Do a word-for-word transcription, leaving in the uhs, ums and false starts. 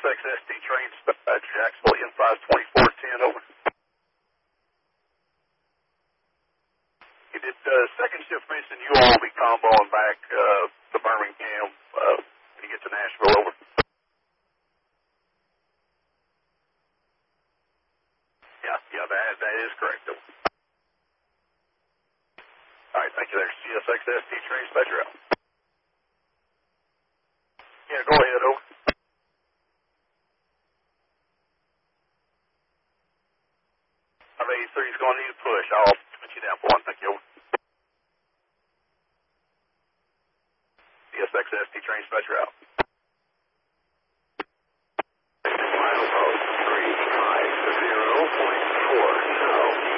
X S T train dispatch, Jacksonville, N five twenty-four ten, over. You did uh, second shift mention you all will be comboing back uh, to Birmingham uh, when you get to Nashville, over. Yeah, yeah, that, that is correct, over. All right, thank you there. C S X S T train dispatcher out. Yeah, go ahead, over. five eighty-three is going to need a push. I'll put you down for one. Thank you, over. C S X S T train dispatcher out.